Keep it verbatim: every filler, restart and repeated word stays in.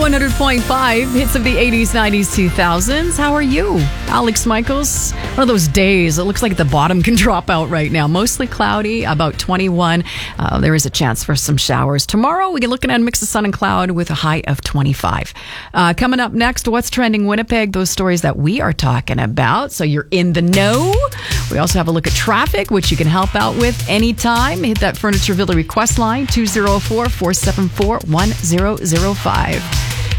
one hundred point five, hits of the eighties, nineties, two thousands. How are you? Alex Michaels. One of those days, it looks like the bottom can drop out right now. Mostly cloudy, about twenty-one. Uh, there is a chance for some showers. Tomorrow, we're looking at a mix of sun and cloud with a high of twenty-five. Uh, coming up next, what's trending Winnipeg? Those stories that we are talking about. So you're in the know. We also have a look at traffic, which you can help out with anytime. Hit that Furniture Villa request line, two oh four, four seven four, one zero zero five.